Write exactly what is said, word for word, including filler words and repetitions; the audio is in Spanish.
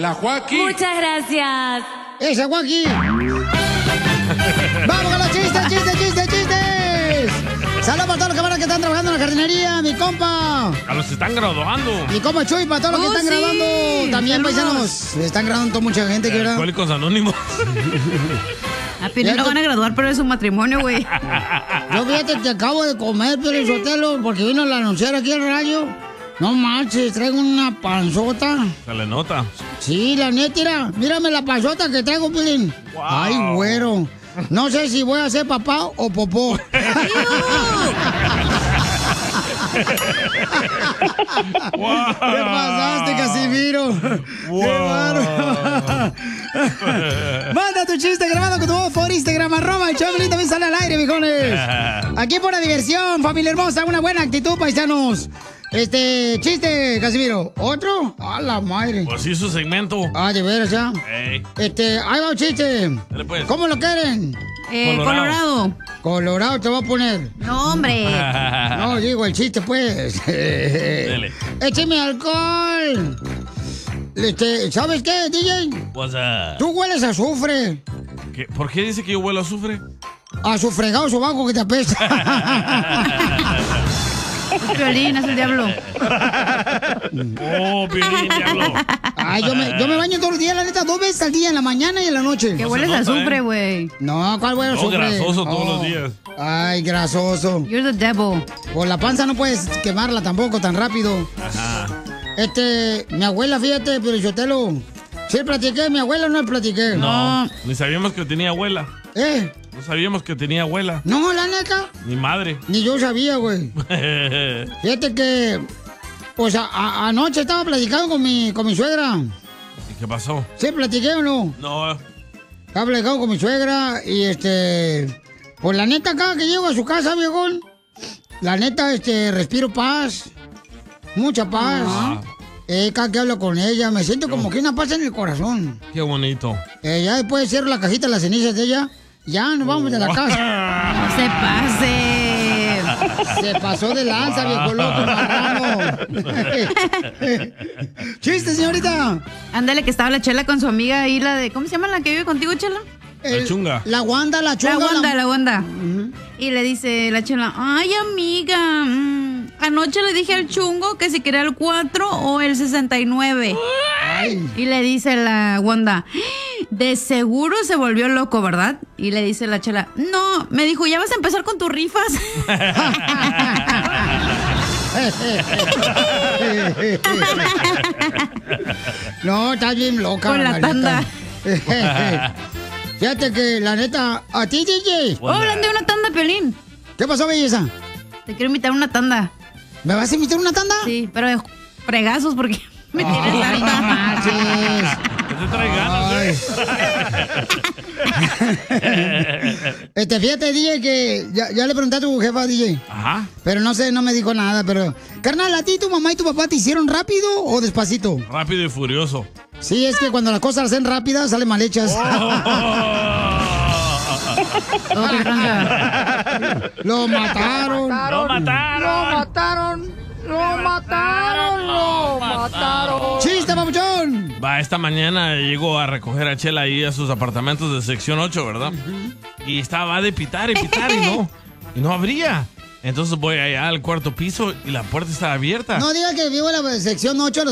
la Joaquín. Muchas gracias. ¡Esa Joaquín! ¡Vamos con los chistes, chistes, chistes, chistes! ¡Saludos para todos los camaradas que están trabajando en la jardinería! ¡Mi compa! A los que están graduando. Mi compa Chuy, para todos los que Oh, están sí. grabando. También, Saludos. paisanos. Están grabando toda mucha gente, que verdad. Alcohólicos Anónimos. A Piolín lo van a graduar, pero es un matrimonio, güey. Yo fíjate que acabo de comer, Piolín Sotelo, porque vino a anunciar aquí al radio. No manches, traigo una panzota. Se le nota. Sí, la neta, mira, mírame la panzota que traigo, Piolín. Wow. Ay, güero. No sé si voy a ser papá o popó. Wow. ¿Qué pasaste, Casimiro? Wow. ¡Qué bárbaro! Manda tu chiste grabado con tu voz por Instagram, arroba el Choplin, también sale al aire, viejones. Aquí por la diversión, familia hermosa, una buena actitud, paisanos. Este, chiste, Casimiro. ¿Otro? ¡A la madre! Pues sí, su segmento. Ah, de veras, ya. Ey. Este, ahí va un chiste. Dale, pues. ¿Cómo lo quieren? Eh, Colorado. Colorado. Colorado te voy a poner. No, hombre. No, digo el chiste, pues. Dele. ¡Écheme alcohol! Este, ¿sabes qué, D J? What's up? Tú hueles a azufre. ¿Qué? ¿Por qué dice que yo huelo a azufre? A su fregado sobaco que te apesta. Es Piolín, es el diablo. Oh, Piolín, diablo. Ay, yo me, yo me baño todos los días, la neta, dos veces al día, en la mañana y en la noche. Que No hueles se a nota, azufre, ¿eh? güey. No, ¿cuál huele a No, azufre? grasoso todos Oh. los días. Ay, grasoso. You're the devil. Por la panza no puedes quemarla tampoco tan rápido. Ajá. Este, mi abuela, fíjate, pero yo te lo... ¿Sí platiqué? ¿Mi abuela o no platiqué? No, ni sabíamos que tenía abuela. ¿Eh? No sabíamos que tenía abuela. No, la neta. Ni madre. Ni yo sabía, güey. Fíjate que... Pues a- a- anoche estaba platicando con mi, con mi suegra. ¿Y qué pasó? ¿Sí platiqué o no? No. Estaba platicando con mi suegra y este... Pues la neta, cada que llego a su casa, viejón, la neta, este, respiro paz. Mucha paz. Ah. Eh, cada que hablo con ella, me siento como que una paz en el corazón. Qué bonito. Eh, ya después cierro la cajita de las cenizas de ella, ya nos vamos de la casa. No se pase. Se pasó de lanza, viejo loco, marrano. Chiste, señorita. Ándale, que estaba la Chela con su amiga ahí, la de... ¿Cómo se llama la que vive contigo, Chela? El- chunga. La Wanda, la chunga. La Wanda, la Wanda. Y le dice la Chela, ay, amiga, mm, anoche le dije al chungo que si quería el cuatro o el sesenta y nueve. Ay. Y le dice la Wanda, de seguro se volvió loco, ¿verdad? Y le dice la Chela, no, me dijo, ¿ya vas a empezar con tus rifas? No, está bien loca. Con la neta. tanda. Fíjate que, la neta, a ti, D J. Oh, hablan de una tanda, Piolín. ¿Qué pasó, belleza? Te quiero invitar a una tanda. ¿Me vas a invitar a una tanda? Sí, pero de fregazos porque me tienes Ay, no harta. marches. ¿Qué te trae ganas, eh? Este, fíjate, D J, que ya, ya le pregunté a tu jefa, D J. Ajá. Pero no sé, no me dijo nada, pero... Carnal, ¿a ti tu mamá y tu papá te hicieron rápido o despacito? Rápido y furioso. Sí, es que cuando las cosas las hacen rápidas, salen mal hechas. Oh, qué tranca. Lo mataron. ¡Lo mataron! Lo mataron. Lo mataron. Lo mataron. ¡Chiste, papuchón! Va, esta mañana llegó a recoger a Chela ahí a sus apartamentos de sección ocho, ¿verdad? Y estaba de pitar y pitar y no, y no abría. Entonces voy allá al cuarto piso y la puerta estaba abierta. No diga que vivo en la sección ocho.